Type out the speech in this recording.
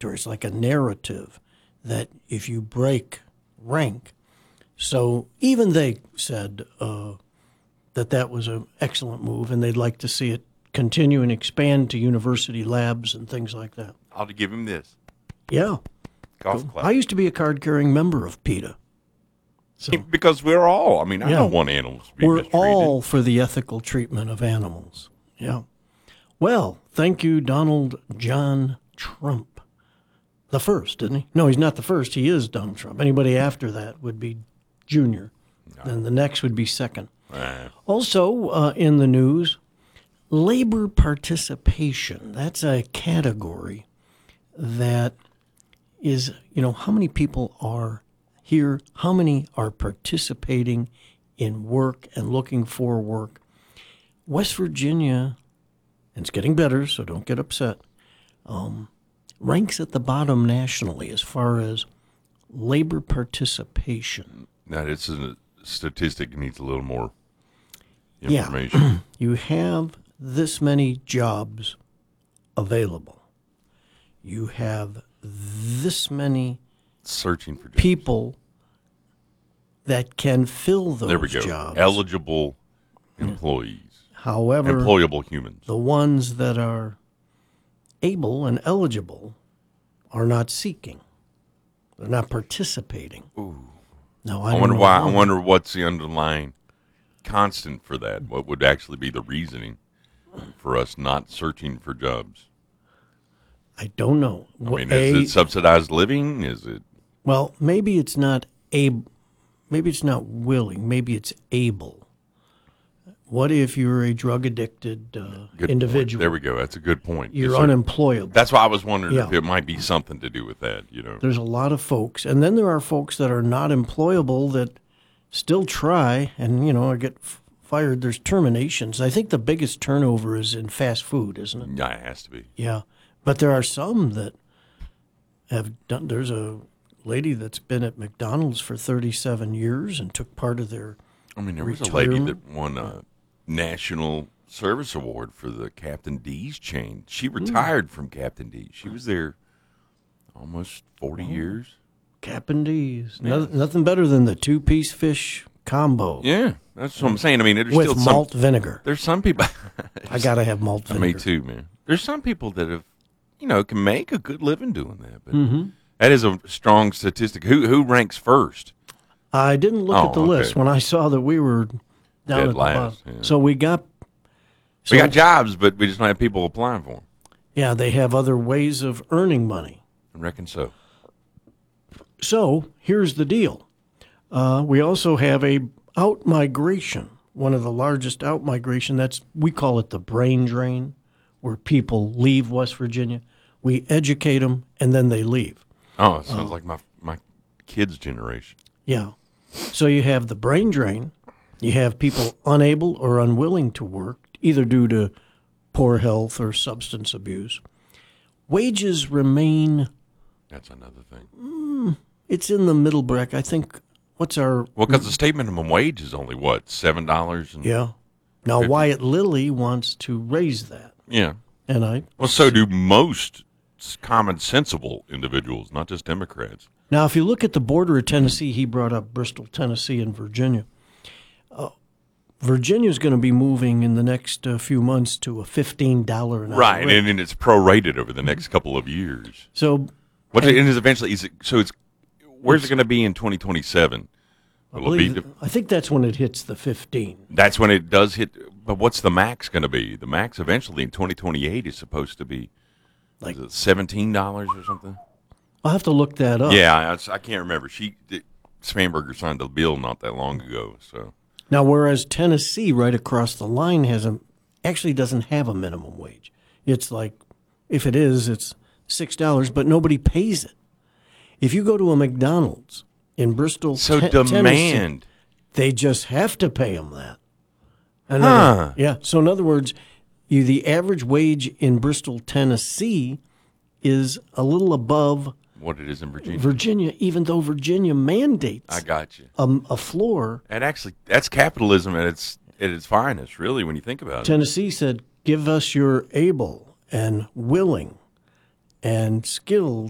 territory. It's like a narrative that if you break rank, so even they said that was an excellent move, and they'd like to see it continue and expand to university labs and things like that. I'll give him this. Yeah. Golf club. I used to be a card-carrying member of PETA. So Because we're all, I don't want animals to be we're mistreated. all for the ethical treatment of animals. Yeah. Well, thank you, Donald John Trump. The first, isn't he? No, he's not the first. He is Donald Trump. Anybody after that would be Junior. Then the next would be second. Also in the news, labor participation. That's a category that is, how many people are here, how many are participating in work and looking for work. West Virginia, and it's getting better, so don't get upset, ranks at the bottom nationally as far as labor participation. Now, this is a statistic that needs a little more information. Yeah. You have this many jobs available. You have this many searching for jobs. People that can fill those there we go. jobs. Eligible employees. However, employable humans. The ones that are able and eligible are not seeking. They're not participating. Ooh. No, I wonder why. I wonder what's the underlying constant for that. What would actually be the reasoning for us not searching for jobs? I don't know. Is it subsidized living? Is it? Well, maybe it's not able. Maybe it's not willing. Maybe it's able. What if you're a drug-addicted individual? Point. There we go. That's a good point. You're unemployable. That's why I was wondering if it might be something to do with that. There's a lot of folks, and then there are folks that are not employable that still try, and get fired. There's terminations. I think the biggest turnover is in fast food, isn't it? Yeah, it has to be. Yeah, but there are some that have done. There's a lady that's been at McDonald's for 37 years and took part of their there was a lady that won a National Service Award for the Captain D's chain. She retired from Captain D's. She was there almost 40 years. Captain D's. Yeah. Nothing better than the two-piece fish combo. Yeah, that's what I'm saying. There's with still malt vinegar. There's some people. I got to have malt vinegar. Me too, man. There's some people that have, can make a good living doing that. But that is a strong statistic. Who ranks first? I didn't look at the list when I saw that we were down at the bottom. Yeah. So we got jobs, but we just don't have people applying for them. Yeah, they have other ways of earning money. I reckon so. So here's the deal. We also have a out-migration, one of the largest out-migration. We call it the brain drain, where people leave West Virginia. We educate them, and then they leave. Oh, it sounds like my kids' generation. Yeah. So you have the brain drain. You have people unable or unwilling to work, either due to poor health or substance abuse. Wages remain. That's another thing. It's in the middle bracket. I think. What's our? Well, because the state minimum wage is only what, $7? Yeah. Now 50. Wyatt Lilly wants to raise that. Yeah. And so do most common sensible individuals, not just Democrats. Now, if you look at the border of Tennessee, he brought up Bristol, Tennessee, and Virginia. Virginia's going to be moving in the next few months to a $15 an hour right, rate. And it's prorated over the next couple of years. So, where's it going to be in 2027? I think that's when it hits the 15. That's when it does hit. But what's the max going to be? The max eventually in 2028 is supposed to be like $17 or something. I'll have to look that up. Yeah, I can't remember. Spanberger signed a bill not that long ago. So now, whereas Tennessee, right across the line, actually doesn't have a minimum wage. It's like, if it is, it's $6, but nobody pays it. If you go to a McDonald's in Bristol, Tennessee, they just have to pay them that. Yeah. So in other words, the average wage in Bristol, Tennessee, is a little above what it is in Virginia. Virginia, even though Virginia mandates. I got you. A floor. And actually, that's capitalism at its finest, really, when you think about it. Tennessee said, "Give us your able and willing and skilled